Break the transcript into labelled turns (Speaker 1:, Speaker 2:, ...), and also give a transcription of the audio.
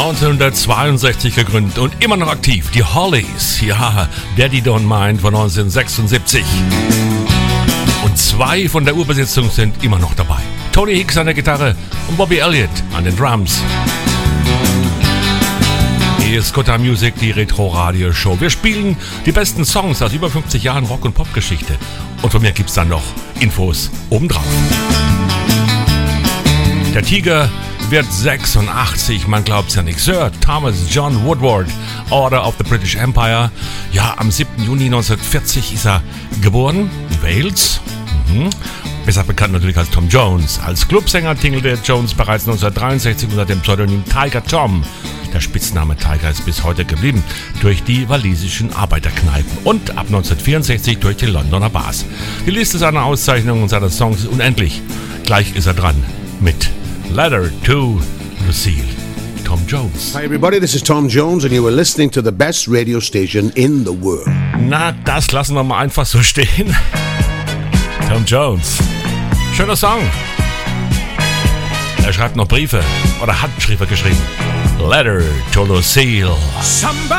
Speaker 1: 1962 gegründet und immer noch aktiv. Die Hollies, ja, Daddy Don't Mind von 1976. Und 2 von der Urbesetzung sind immer noch dabei. Tony Hicks an der Gitarre und Bobby Elliott an den Drums. Hier ist Kotta Music, die Retro-Radio-Show. Wir spielen die besten Songs aus über 50 Jahren Rock- und Popgeschichte. Und von mir gibt's dann noch Infos obendrauf. Der Tiger wird 86, man glaubt's ja nicht. Sir Thomas John Woodward, Order of the British Empire. Ja, am 7. Juni 1940 ist er geboren, in Wales. Besser bekannt natürlich als Tom Jones. Als Clubsänger tingelte Jones bereits 1963 unter dem Pseudonym Tiger Tom. Der Spitzname Tiger ist bis heute geblieben, durch die walisischen Arbeiterkneipen und ab 1964 durch die Londoner Bars. Die Liste seiner Auszeichnungen und seiner Songs ist unendlich. Gleich ist er dran mit Letter to Lucille. Tom Jones.
Speaker 2: Hi everybody, this is Tom Jones and you are listening to the best radio station in the world.
Speaker 1: Na, das lassen wir mal einfach so stehen. Tom Jones. Schöner Song. Er schreibt noch Briefe oder hat Briefe geschrieben. Letter to Lucille.
Speaker 3: Somebody